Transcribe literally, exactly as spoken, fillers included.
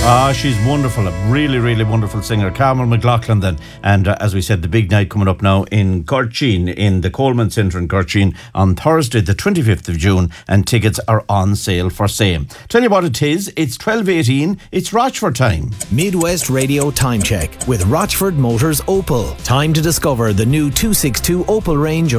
Ah, she's wonderful, a really, really wonderful singer, Carmel McLaughlin then. And uh, as we said, the big night coming up now in Corcheen, in the Coleman Centre in Corcheen on Thursday, the twenty-fifth of June, and tickets are on sale for same. Tell you what it is, it's twelve eighteen, it's Rochford time. Midwest Radio Time Check with Rochford Motors Opel. Time to discover the new two sixty-two Opel range of